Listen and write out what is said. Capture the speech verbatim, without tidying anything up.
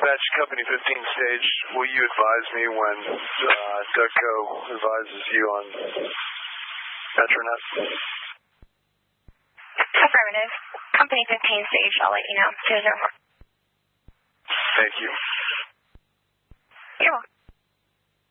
Dispatch Company fifteen stage, will you advise me when uh, Duckco advises you on Metronet? Affirmative. Company fifteen stage, I'll let you know. zero zero four. Thank you. You're welcome.